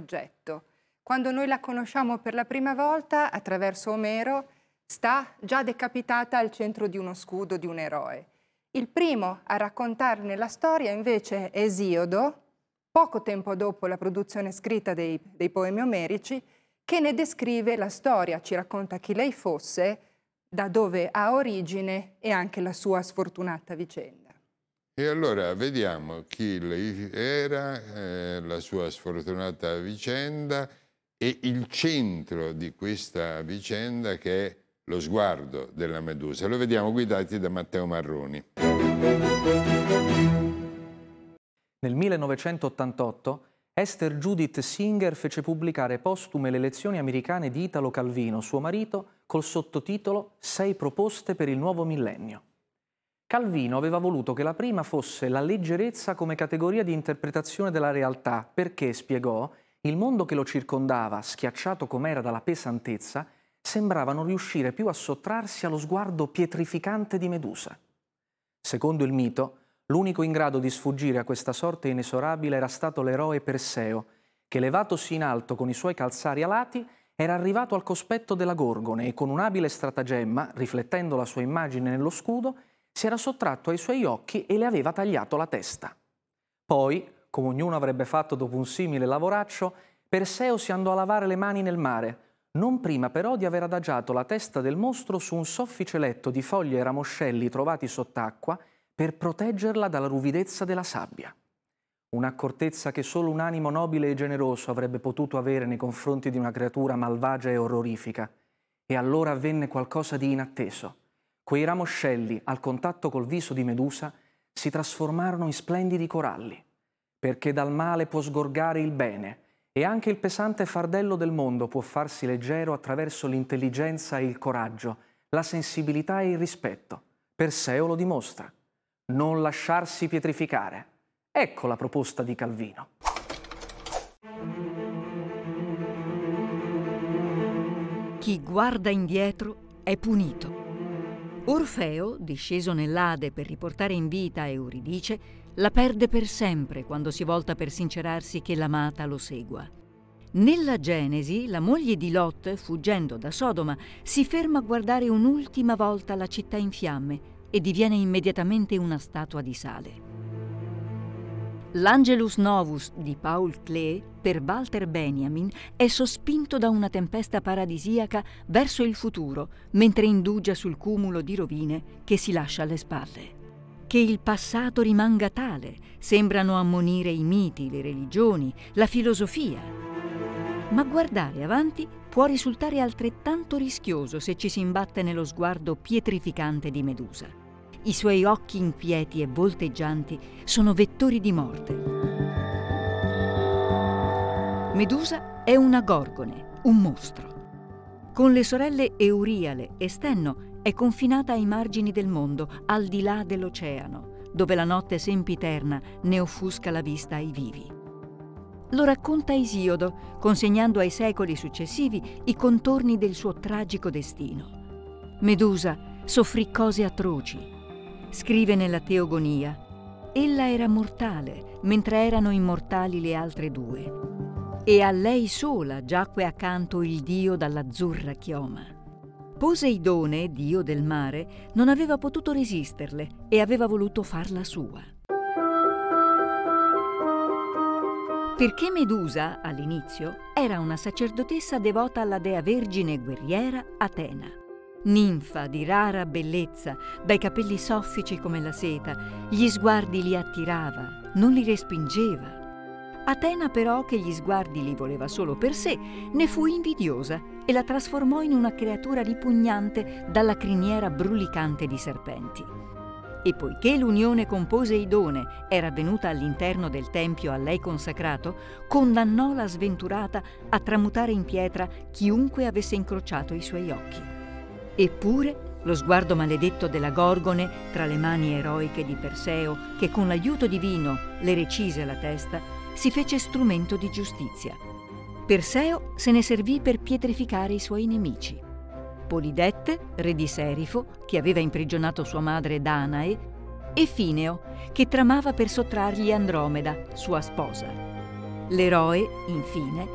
oggetto. Quando noi la conosciamo per la prima volta, attraverso Omero, sta già decapitata al centro di uno scudo di un eroe. Il primo a raccontarne la storia invece è Esiodo, poco tempo dopo la produzione scritta dei poemi omerici, che ne descrive la storia, ci racconta chi lei fosse, da dove ha origine e anche la sua sfortunata vicenda. E allora vediamo chi lei era, la sua sfortunata vicenda e il centro di questa vicenda che è lo sguardo della Medusa. Lo vediamo guidati da Matteo Marroni. Nel 1988 Esther Judith Singer fece pubblicare postume le lezioni americane di Italo Calvino, suo marito, col sottotitolo «Sei proposte per il nuovo millennio». Calvino aveva voluto che la prima fosse la leggerezza come categoria di interpretazione della realtà, perché, spiegò, il mondo che lo circondava, schiacciato com'era dalla pesantezza, sembrava non riuscire più a sottrarsi allo sguardo pietrificante di Medusa. Secondo il mito, l'unico in grado di sfuggire a questa sorte inesorabile era stato l'eroe Perseo, che levatosi in alto con i suoi calzari alati era arrivato al cospetto della Gorgone e con un abile stratagemma, riflettendo la sua immagine nello scudo, si era sottratto ai suoi occhi e le aveva tagliato la testa. Poi, come ognuno avrebbe fatto dopo un simile lavoraccio, Perseo si andò a lavare le mani nel mare, non prima però di aver adagiato la testa del mostro su un soffice letto di foglie e ramoscelli trovati sott'acqua per proteggerla dalla ruvidezza della sabbia. Un'accortezza che solo un animo nobile e generoso avrebbe potuto avere nei confronti di una creatura malvagia e orrorifica. E allora avvenne qualcosa di inatteso. Quei ramoscelli, al contatto col viso di Medusa, si trasformarono in splendidi coralli, perché dal male può sgorgare il bene, e anche il pesante fardello del mondo può farsi leggero attraverso l'intelligenza e il coraggio, la sensibilità e il rispetto. Perseo lo dimostra. Non lasciarsi pietrificare. Ecco la proposta di Calvino. Chi guarda indietro è punito. Orfeo, disceso nell'Ade per riportare in vita Euridice, la perde per sempre quando si volta per sincerarsi che l'amata lo segua. Nella Genesi, la moglie di Lot, fuggendo da Sodoma, si ferma a guardare un'ultima volta la città in fiamme e diviene immediatamente una statua di sale. L'Angelus Novus di Paul Klee, per Walter Benjamin, è sospinto da una tempesta paradisiaca verso il futuro, mentre indugia sul cumulo di rovine che si lascia alle spalle. Che il passato rimanga tale, sembrano ammonire i miti, le religioni, la filosofia. Ma guardare avanti può risultare altrettanto rischioso se ci si imbatte nello sguardo pietrificante di Medusa. I suoi occhi inquieti e volteggianti sono vettori di morte. Medusa è una gorgone, un mostro. Con le sorelle Euriale e Stenno è confinata ai margini del mondo, al di là dell'oceano, dove la notte sempiterna ne offusca la vista ai vivi. Lo racconta Esiodo, consegnando ai secoli successivi i contorni del suo tragico destino. Medusa soffrì cose atroci. Scrive nella Teogonia: ella era mortale, mentre erano immortali le altre due. E a lei sola giacque accanto il dio dall'azzurra chioma. Poseidone, dio del mare, non aveva potuto resisterle e aveva voluto farla sua. Perché Medusa, all'inizio, era una sacerdotessa devota alla dea vergine e guerriera Atena. Ninfa di rara bellezza, dai capelli soffici come la seta, gli sguardi li attirava, non li respingeva. Atena però, che gli sguardi li voleva solo per sé, ne fu invidiosa e la trasformò in una creatura ripugnante dalla criniera brulicante di serpenti. E poiché l'unione con Poseidone era avvenuta all'interno del tempio a lei consacrato, condannò la sventurata a tramutare in pietra chiunque avesse incrociato i suoi occhi. Eppure lo sguardo maledetto della Gorgone tra le mani eroiche di Perseo, che con l'aiuto divino le recise la testa, si fece strumento di giustizia. Perseo se ne servì per pietrificare i suoi nemici. Polidette, re di Serifo, che aveva imprigionato sua madre Danae, e Fineo, che tramava per sottrargli Andromeda, sua sposa. L'eroe, infine,